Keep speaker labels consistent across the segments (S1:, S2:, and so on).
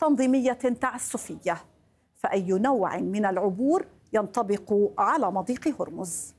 S1: تنظيمية تعسفية، فأي نوع من العبور ينطبق على مضيق هرمز؟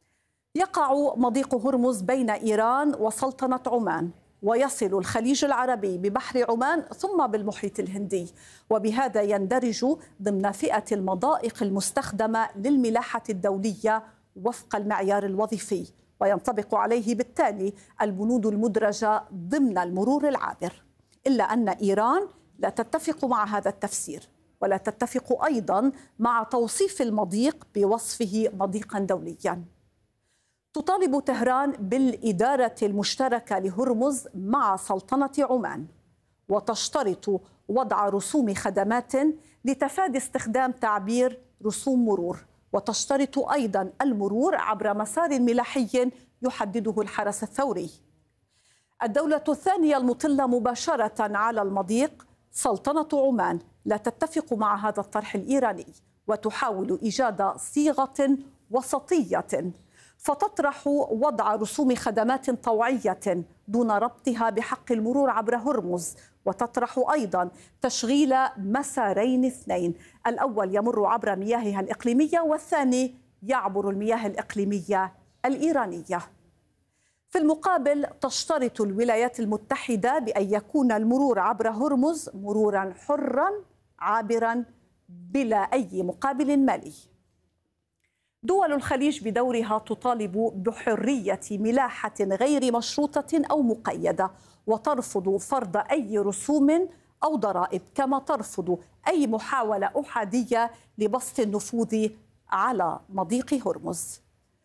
S1: يقع مضيق هرمز بين إيران وسلطنة عمان، ويصل الخليج العربي ببحر عمان ثم بالمحيط الهندي، وبهذا يندرج ضمن فئة المضائق المستخدمة للملاحة الدولية وفق المعيار الوظيفي، وينطبق عليه بالتالي البنود المدرجة ضمن المرور العابر. إلا أن إيران لا تتفق مع هذا التفسير، ولا تتفق أيضا مع توصيف المضيق بوصفه مضيقا دوليا. تطالب طهران بالإدارة المشتركة لهرمز مع سلطنة عمان، وتشترط وضع رسوم خدمات لتفادي استخدام تعبير رسوم مرور، وتشترط أيضا المرور عبر مسار ملاحي يحدده الحرس الثوري. الدولة الثانية المطلة مباشرة على المضيق سلطنة عمان لا تتفق مع هذا الطرح الإيراني، وتحاول إيجاد صيغة وسطية فتطرح وضع رسوم خدمات طوعية دون ربطها بحق المرور عبر هرمز، وتطرح أيضا تشغيل مسارين اثنين، الأول يمر عبر مياهها الإقليمية والثاني يعبر المياه الإقليمية الإيرانية. في المقابل تشترط الولايات المتحدة بأن يكون المرور عبر هرمز مرورا حرا عابرا بلا أي مقابل مالي. دول الخليج بدورها تطالب بحرية ملاحة غير مشروطة أو مقيدة، وترفض فرض أي رسوم أو ضرائب، كما ترفض أي محاولة أحادية لبسط النفوذ على مضيق هرمز.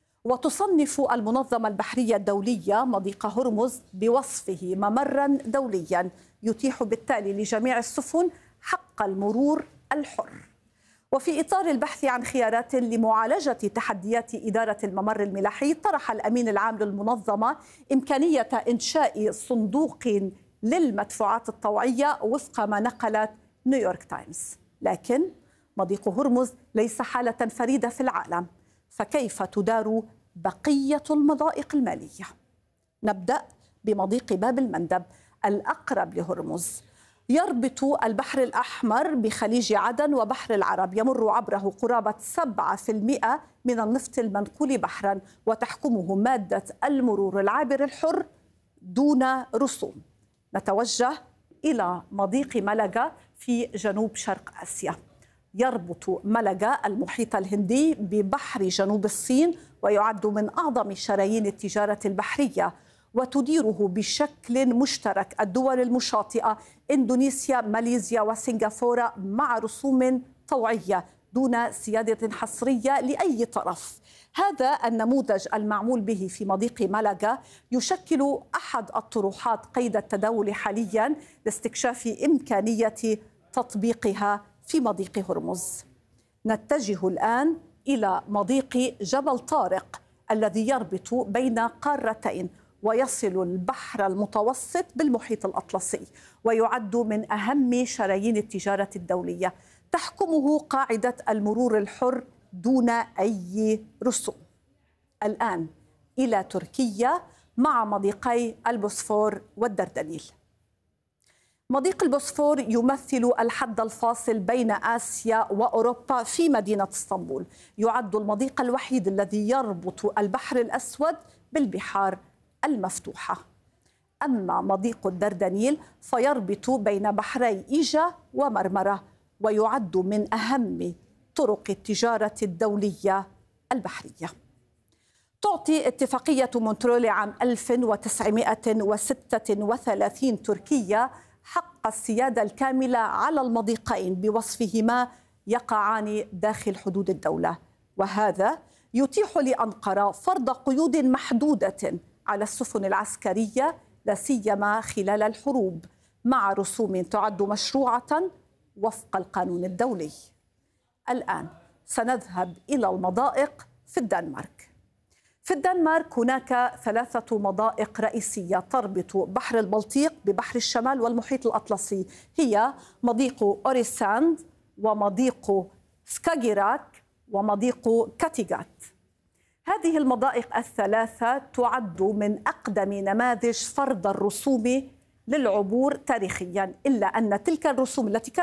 S1: وتصنف المنظمة البحرية الدولية مضيق هرمز بوصفه ممرا دوليا يتيح بالتالي لجميع السفن حق المرور الحر. وفي إطار البحث عن خيارات لمعالجة تحديات إدارة الممر الملاحي، طرح الأمين العام للمنظمة إمكانية إنشاء صندوق للمدفوعات الطوعية وفق ما نقلت نيويورك تايمز. لكن مضيق هرمز ليس حالة فريدة في العالم، فكيف تدار بقية المضائق المالية؟ نبدأ بمضيق باب المندب الأقرب لهرمز. يربط البحر الأحمر بخليج عدن وبحر العرب، يمر عبره قرابة 7% من النفط المنقول بحرا، وتحكمه مادة المرور العابر الحر دون رسوم. نتوجه إلى مضيق ملقا في جنوب شرق آسيا. يربط ملقا المحيط الهندي ببحر جنوب الصين، ويعد من أعظم شرايين التجارة البحرية، وتديره بشكل مشترك الدول المشاطئة إندونيسيا، ماليزيا وسنغافورة، مع رسوم طوعية دون سيادة حصرية لأي طرف. هذا النموذج المعمول به في مضيق ملقا يشكل أحد الطروحات قيد التداول حاليا لاستكشاف إمكانية تطبيقها في مضيق هرمز. نتجه الآن إلى مضيق جبل طارق الذي يربط بين قارتين، ويصل البحر المتوسط بالمحيط الأطلسي، ويعد من أهم شرايين التجارة الدولية. تحكمه قاعدة المرور الحر دون أي رسوم. الآن إلى تركيا مع مضيقي البوسفور والدردنيل. مضيق البوسفور يمثل الحد الفاصل بين آسيا وأوروبا في مدينة اسطنبول. يعد المضيق الوحيد الذي يربط البحر الأسود بالبحار المفتوحة. أما مضيق الدردنيل فيربط بين بحري إيجا ومرمرة، ويعد من أهم طرق التجارة الدولية البحرية. تعطي اتفاقية مونترول عام 1936 تركيا حق السيادة الكاملة على المضيقين بوصفهما يقعان داخل حدود الدولة، وهذا يتيح لأنقرة فرض قيود محدودة على السفن العسكرية لا سيما خلال الحروب، مع رسوم تعد مشروعة وفق القانون الدولي. الآن سنذهب إلى المضائق في الدنمارك. في الدنمارك هناك 3 مضائق رئيسية تربط بحر البلطيق ببحر الشمال والمحيط الأطلسي، هي مضيق أوريساند ومضيق سكاجيراك ومضيق كاتيغات. هذه المضائق ال3 تعد من أقدم نماذج فرض الرسوم للعبور تاريخيا، إلا أن تلك الرسوم التي